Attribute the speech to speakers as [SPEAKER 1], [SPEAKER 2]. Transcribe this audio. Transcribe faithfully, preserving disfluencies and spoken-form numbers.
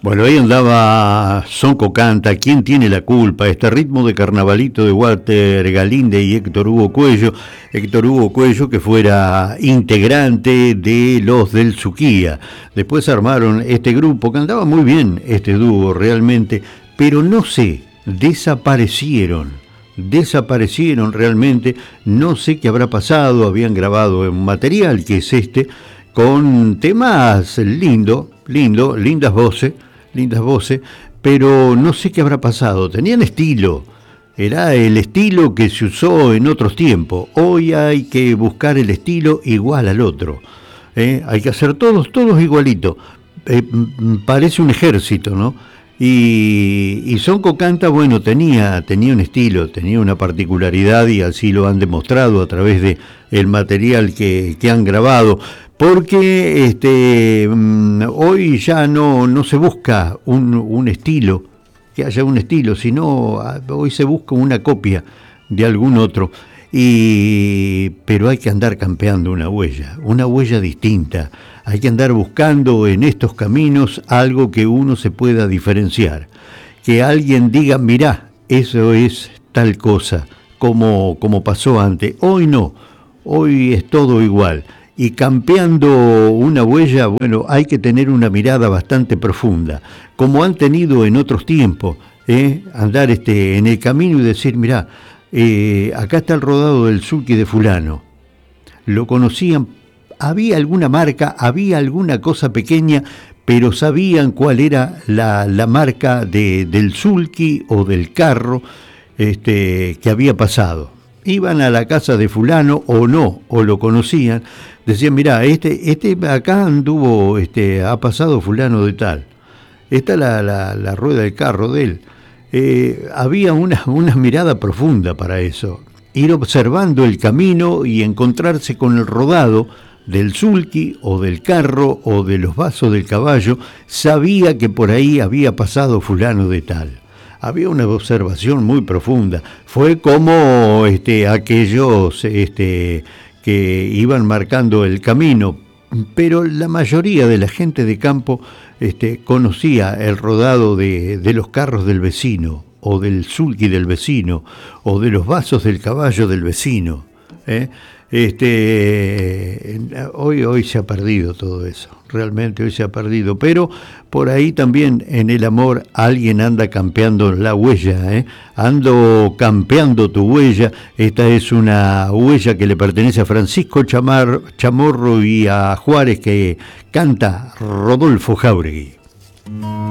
[SPEAKER 1] Bueno, ahí andaba Sonco Canta, ¿quién tiene la culpa? Este ritmo de carnavalito de Walter Galinde y Héctor Hugo Cuello. Héctor Hugo Cuello, que fuera integrante de los del Suquía. Después armaron este grupo, que andaba muy bien este dúo realmente, pero no sé, desaparecieron. Desaparecieron realmente, no sé qué habrá pasado, habían grabado un material que es este, con temas lindo, lindo, lindas voces, lindas voces, pero no sé qué habrá pasado. Tenían estilo, era el estilo que se usó en otros tiempos. Hoy hay que buscar el estilo igual al otro, ¿eh? Hay que hacer todos, todos igualitos. Eh, parece un ejército, ¿no? Y, y Sonco Canta, bueno, tenía, tenía un estilo, tenía una particularidad y así lo han demostrado a través de el material que, que han grabado. Porque este, hoy ya no, no se busca un, un estilo, que haya un estilo, sino hoy se busca una copia de algún otro. Y, pero hay que andar campeando una huella, una huella distinta. Hay que andar buscando en estos caminos algo que uno se pueda diferenciar. Que alguien diga, mirá, eso es tal cosa, como, como pasó antes. Hoy no, hoy es todo igual. Y campeando una huella, bueno, hay que tener una mirada bastante profunda, como han tenido en otros tiempos, ¿eh? Andar este, en el camino y decir, mirá, eh, acá está el rodado del sulky de fulano. Lo conocían, había alguna marca, había alguna cosa pequeña, pero sabían cuál era la, la marca de, del sulky o del carro este, que había pasado. Iban a la casa de fulano o no, o lo conocían, decían, mirá, este, este acá anduvo, este, ha pasado fulano de tal. Esta es la, la, la rueda del carro de él. Eh, había una, una mirada profunda para eso. Ir observando el camino y encontrarse con el rodado del sulky o del carro o de los vasos del caballo, sabía que por ahí había pasado fulano de tal. Había una observación muy profunda. Fue como este, aquellos este, que iban marcando el camino, pero la mayoría de la gente de campo este, conocía el rodado de, de los carros del vecino, o del sulky del vecino, o de los vasos del caballo del vecino, ¿eh? Este, hoy, hoy se ha perdido todo eso, realmente hoy se ha perdido, pero por ahí también en el amor alguien anda campeando la huella, ¿eh? Ando campeando tu huella. Esta es una huella que le pertenece a Francisco Chamar, Chamorro y a Juárez, que canta Rodolfo Jáuregui.